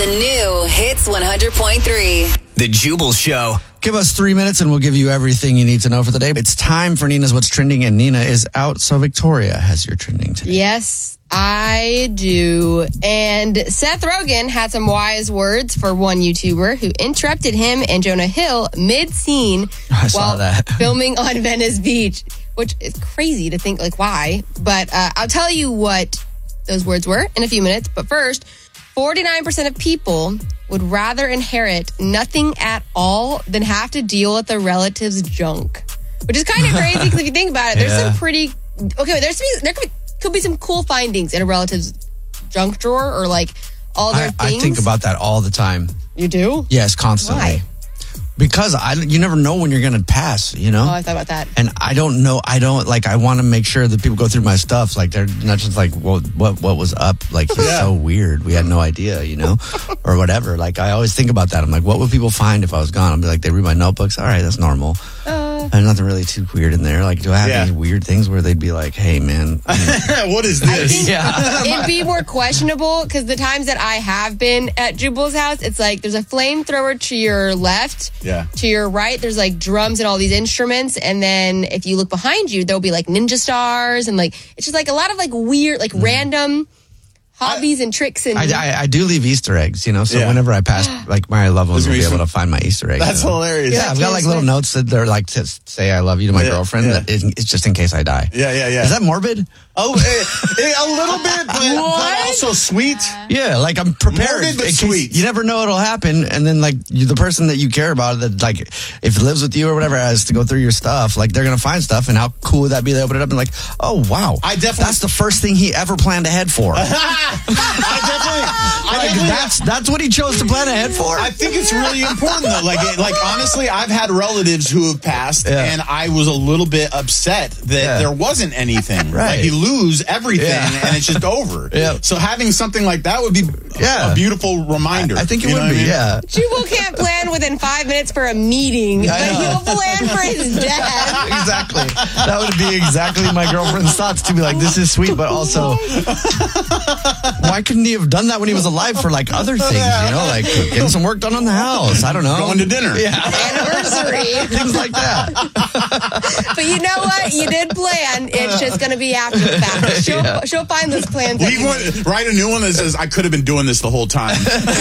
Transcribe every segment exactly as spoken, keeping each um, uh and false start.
The new Hits one hundred point three. The Jubal Show. Give us three minutes and we'll give you everything you need to know for the day. It's time for Nina's What's Trending, and Nina is out, so Victoria has your trending today. Yes, I do. And Seth Rogen had some wise words for one YouTuber who interrupted him and Jonah Hill mid-scene I saw while that. filming on Venice Beach, which is crazy to think, like, why? But uh, I'll tell you what those words were in a few minutes. But first, forty-nine percent of people would rather inherit nothing at all than have to deal with a relative's junk, which is kind of crazy because if you think about it, there's Yeah. some pretty okay. There's some, there could be, could be some cool findings in a relative's junk drawer or like all their I, I things. think about that all the time. You do? Yes, constantly. Why? Because I, you never know when you're going to pass, you know? Oh, I thought about that. And I don't know. I don't like. I want to make sure that people go through my stuff. Like they're not just like, well, what what was up? Like he's Yeah. so weird. We had no idea, you know, or whatever. Like I always think about that. I'm like, what would people find if I was gone? I'll be like, they read my notebooks. All right, that's normal. Uh, There's nothing really too weird in there. Like, do I have Yeah. any weird things where they'd be like, hey, man? What is this? Yeah. It'd be more questionable because the times that I have been at Jubal's house, it's like there's a flamethrower to your left, Yeah. to your right. There's like drums and all these instruments, and then if you look behind you, there'll be like ninja stars and like it's just like a lot of like weird, like random hobbies and tricks and. I, I, I do leave Easter eggs, you know, so Yeah. whenever I pass, like, my loved ones There's will be gonna be able to find my Easter eggs. That's you know? hilarious. Yeah, I've got like little notes that they're like to say I love you to my Yeah, girlfriend. yeah. That is, it's just in case I die. Yeah, yeah, yeah. Is that morbid? Oh, eh, eh, a little bit, but, but also sweet. Yeah, like I'm prepared. Morbid but in case- sweet. You never know what'll happen, and then like you, the person that you care about, that like if it lives with you or whatever, has to go through your stuff. Like they're gonna find stuff, and how cool would that be? They open it up and like, oh wow, I definitely- that's the first thing he ever planned ahead for. I definitely, I Like definitely that's that's what he chose to plan ahead for. I think it's really important though. Like, it- like honestly, I've had relatives who have passed, Yeah. and I was a little bit upset that Yeah. there wasn't anything. Right. Like you lose everything, Yeah. and it's just over. Yeah. So having something like that would be Yeah. a beautiful reminder. I think it You know would what I be. mean? Yeah. Jubal can't plan within five minutes for a meeting, I but know. he'll plan for his dad. Exactly. That would be exactly my girlfriend's thoughts to be like, this is sweet, but also, why couldn't he have done that when he was alive for like other things, you know, like getting some work done on the house? I don't know. Going to dinner. Yeah. Anniversary. Things like that. But you know what? You did plan. It's just going to be after the fact. She'll, Yeah. she'll find those plans. that Leave you one, made. write a new one that says, I could have been doing this the whole time.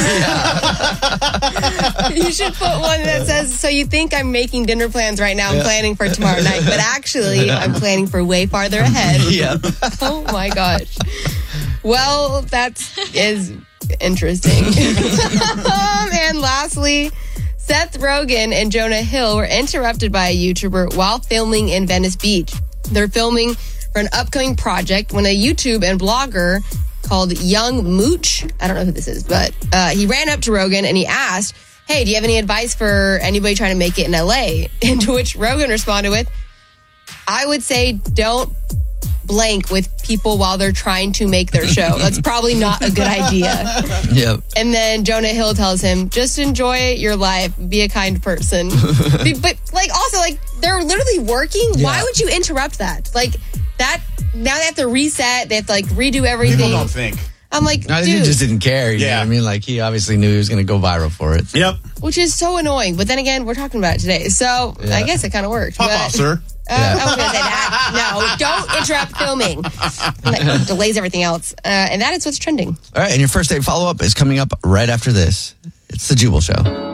You should put one that says, so you think I'm making dinner plans right now. I'm Yeah. planning for tomorrow night. But actually, I'm planning for way farther ahead. Yeah. Oh, my gosh. Well, that is interesting. um, and lastly, Seth Rogen and Jonah Hill were interrupted by a YouTuber while filming in Venice Beach. They're filming for an upcoming project when a YouTube and blogger called Young Mooch, I don't know who this is, but uh, he ran up to Rogen and he asked, hey, do you have any advice for anybody trying to make it in L A? And to which Rogen responded with, I would say don't blank with people while they're trying to make their show. That's probably not a good idea. Yep. And then Jonah Hill tells him, just enjoy your life. Be a kind person. Be- but, like, also, like, they're literally working. Why Yeah. would you interrupt that? Like, that, now they have to reset. They have to, like, redo everything. People don't think. I'm like, I think he dude, just didn't care. You know Yeah. what I mean? Like, he obviously knew he was going to go viral for it. Yep. which is so annoying. But then again, we're talking about it today. So Yeah. I guess it kind of worked. Pop but, off, sir. Uh, I was going to say that. No, don't interrupt filming. That delays everything else. Uh, and that is what's trending. All right. And your first date follow up is coming up right after this. It's The Jubal Show.